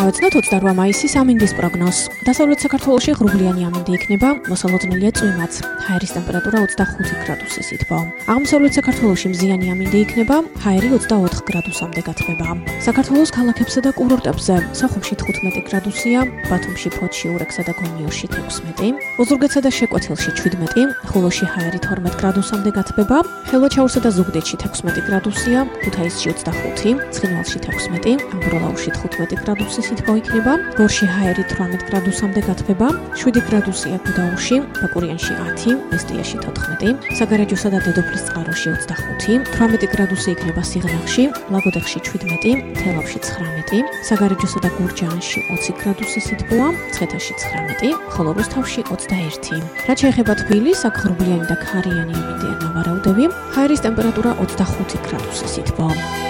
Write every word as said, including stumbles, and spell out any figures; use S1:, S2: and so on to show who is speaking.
S1: გავეცნოთ ოცდაოთხ მაისის ამინდის პროგნოზს. დასავლეთ საქართველოში ღრუბლიანი ამინდი იქნება, მოსალოდნელია წვიმაც. ჰაერის ტემპერატურა ოცდახუთი გრადუსი სითბო. აღმოსავლეთ საქართველოში მზიანი ამინდი იქნება, ჰაერი ოცდაოთხ გრადუსამდე გათბება. საქართველოს ქალაქებსა და კურორტებზე სოხუმში თხუთმეტი გრადუსია, ბათუმში, ფოთში, ურექსა და გომიოში თექვსმეტი, ოზურგეთსა და შეკვეთილში შვიდმეტი, ხულოში ჰაერი თორმეტ გრადუსამდე გათბება, ხელვაჩაურსა და ზუგდიდში თექვსმეტი გრადუსია, ქუთაისში ოცდახუთი, ცხინვალში თექვსმეტი, ამბროლაუში თხუთმეტი გრადუსი სითბო იქნება, გორში ჰაერი თვრამეტ გრადუსამდე გათბება, შვიდი გრადუსია გუდაუთში, ბაკურიანში ათი, ესტიაში თოთხმეტი, საგარეჯოსა და დედოფლის წყაროში ოცდახუთი, თვრამეტი გრადუსი იქნება სიღნაღში, ლაგოდეხში შვიდმეტი, თელავში ცხრამეტი, საგარეჯოსა და გურჯაანში ოცი გრადუსი სითბოა, მცხეთაში ცხრამეტი, ხოლო რუსთავში ოცდაერთი. რაც შეეხება თბილისს, აქ ღრუბლიანი და ქარიანი ამინდია ნავარაუდები, ჰაერის ტემპერატურა ოცდახუთი გრადუსი სითბო.